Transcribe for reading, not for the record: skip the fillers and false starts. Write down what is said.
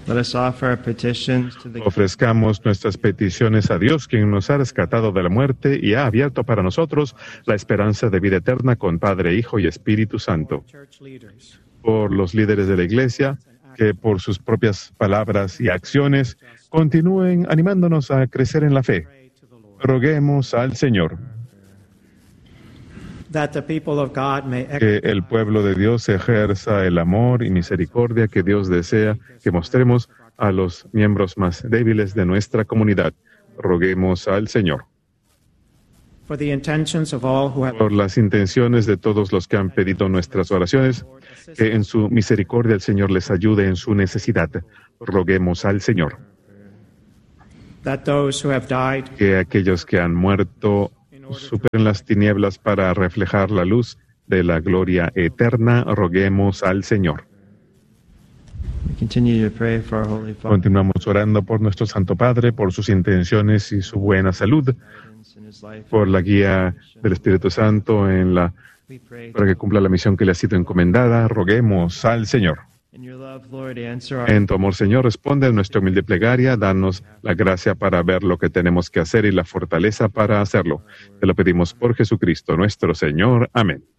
Ofrezcamos nuestras peticiones a Dios, quien nos ha rescatado de la muerte y ha abierto para nosotros la esperanza de vida eterna con Padre, Hijo y Espíritu Santo. Por los líderes de la Iglesia, que por sus propias palabras y acciones continúen animándonos a crecer en la fe. Roguemos al Señor. Que el pueblo de Dios ejerza el amor y misericordia que Dios desea que mostremos a los miembros más débiles de nuestra comunidad. Roguemos al Señor. Por las intenciones de todos los que han pedido nuestras oraciones, que en su misericordia el Señor les ayude en su necesidad. Roguemos al Señor. Que aquellos que han muerto superen las tinieblas para reflejar la luz de la gloria eterna. Roguemos al Señor. Continuamos orando por nuestro Santo Padre, por sus intenciones y su buena salud, por la guía del Espíritu Santo para que cumpla la misión que le ha sido encomendada. Roguemos al Señor. En tu amor, Señor, responde a nuestra humilde plegaria. Danos la gracia para ver lo que tenemos que hacer y la fortaleza para hacerlo. Te lo pedimos por Jesucristo, nuestro Señor. Amén.